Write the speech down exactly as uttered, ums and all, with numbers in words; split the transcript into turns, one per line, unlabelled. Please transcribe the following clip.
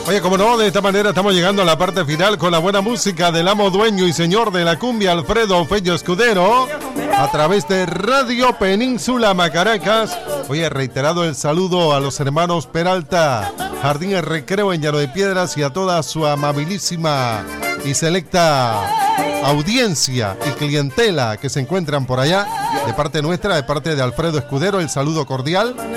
Oye, como no, de esta manera estamos llegando a la parte final con la buena música del amo, dueño y señor de la cumbia, Alfredo Fello Escudero, a través de Radio Península Macaracas. Oye, reiterado el saludo a los hermanos Peralta, Jardín El Recreo en Llano de Piedras, y a toda su amabilísima y selecta audiencia y clientela que se encuentran por allá. De parte nuestra, de parte de Alfredo Escudero, el saludo cordial.